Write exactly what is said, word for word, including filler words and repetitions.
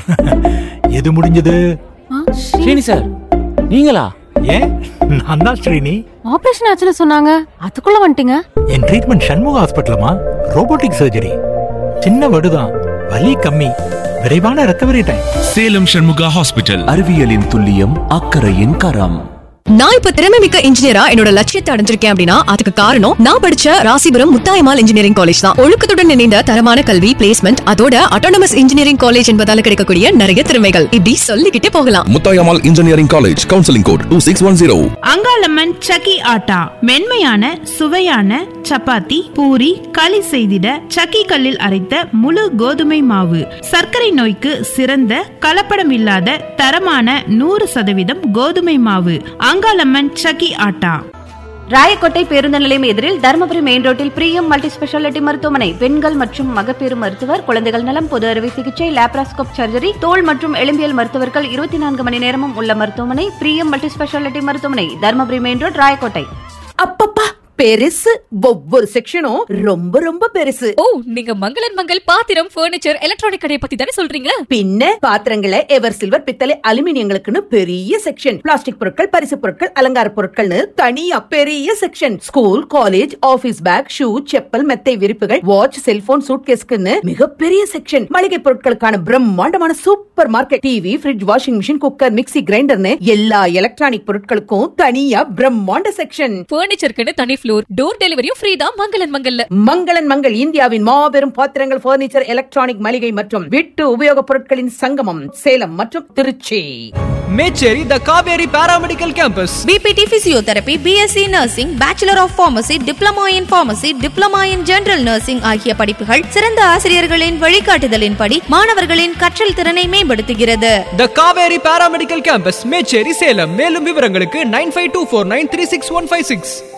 எது முடிஞ்சது? ஸ்ரீனி சார் நீங்களா? ஏன், நான் தான் ஸ்ரீனி. ஆபரேஷன் ஆச்சுன்னு சொன்னாங்க, அதுக்குள்ள வந்துட்டீங்க. என் ட்ரீட்மெண்ட் சண்முக ஹாஸ்பிட்டலமா, ரோபோட்டிக் சர்ஜரி. சின்ன வடுதான், வலி கம்மி, விரைவான ரெக்கவரி டைம். சேலம் சண்முகா ஹாஸ்பிட்டல். அறிவியலின் துல்லியம், அக்கறையின் கரம். நான் இப்ப திறமை மிக்க இன்ஜினியரா என்னோட லட்சியத்தை அடைஞ்சிருக்கேன் அப்படின்னா அதுக்கு காரணம் நான் படிச்ச ராசிபுரம் முத்தாயம்மாள் இன்ஜினியரிங் காலேஜ் தான். ஒழுக்கத்துடன் இணைந்த தரமான கல்வி, பிளேஸ்மெண்ட், அதோட அட்டானமஸ் இன்ஜினியரிங் காலேஜ் என்பதால கிடைக்கக்கூடிய நிறைய திறமைகள் இப்படி சொல்லிக்கிட்டே போகலாம். Muthayammal engineering college, counselling code two six one zero. Angalamman Sakki atta, மென்மையான சுவையான சப்பாத்தி, பூரி, களி செய்திட சக்கி கல்லில் அரைத்த முழு கோதுமை மாவு. சர்க்கரை நோய்க்கு சிறந்த கலப்படம் இல்லாத தரமான நூறு சதவீதம் கோதுமை மாவு. அங்காளம்மன் சக்கி ஆட்டா. ராயக்கோட்டை பேருந்து நிலையம் எதிரில் தருமபுரி மெயின் ரோட்டில் பிரியம் மல்டி ஸ்பெஷாலிட்டி மருத்துவமனை. பெண்கள் மற்றும் மகப்பேறு மருத்துவர், குழந்தைகள் நலம், பொது அறுவை சிகிச்சை, லேப்ராஸ்கோப் சர்ஜரி, தோல் மற்றும் எலும்பியல் மருத்துவர்கள் இருபத்தி நான்கு மணி நேரமும் உள்ள மருத்துவமனை பிரியம் மல்டி ஸ்பெஷாலிட்டி மருத்துவமனை, தருமபுரி மெயின் ரோட், ராயக்கோட்டை. அப்பப்பா பெருசு, ஒவ்வொரு செக்ஷனும் ரொம்ப ரொம்ப பெருசு. ஓ, நீங்க மங்களன் மங்கள் பாத்திரம், பர்னிச்சர், எலக்ட்ரானிக் கடையை பத்தி தானே சொல்றீங்க? பின்ன பாத்திரங்களை எவர் சில்வர், பித்தளை, அலுமினியங்களுக்குன்னு பெரிய செக்ஷன், பிளாஸ்டிக் பொருட்கள், பரிசு பொருட்கள், அலங்கார பொருட்கள்னு தனியா பெரிய section, school, college, office back, shoe, chappal, மெத்தை விரிப்புகள், வாட்ச், செல்போன், சூட்கேஸ்க்குன்னு மிகப்பெரிய செக்ஷன், மளிகை பொருட்களுக்கான பிரம்மாண்டமான super market, TV, fridge, washing machine, cooker, mixie, கிரைண்டர்னு எல்லா எலக்ட்ரானிக் பொருட்களுக்கும் தனியா பிரம்மாண்ட செக்ஷன். பர்னிச்சருக்கு தனி ஃப்ளோர், டோர் டெலிவரியும் ஃப்ரீ தான் மங்களன் மங்கல்ல. மங்களன் மங்கள் இந்தியாவின் மாபெரும் பாத்திரங்கள், பர்னிச்சர், எலக்ட்ரானிக், மளிகை மற்றும் வீட்டு உபயோகப் பொருட்களின் சங்கமம், சேலம் மற்றும் திருச்சி. மேச்சேரி த Kaveri paramedical campus. PPT physiotherapy, BSc nursing, bachelor of pharmacy, diploma in pharmacy, diploma in general nursing ஆகிய படிப்புகள் சிறந்த ஆசிரியர்களின் வழிகாட்டுதலின்படி மாணவர்களின் கற்றல் திறனை மேம்படுத்துகிறது. த காவேரி பாராமெடிக்கல் கேம்பஸ், மேச்சேரி, சேலம். மேலும் விவரங்களுக்கு nine five two four nine three six one five six.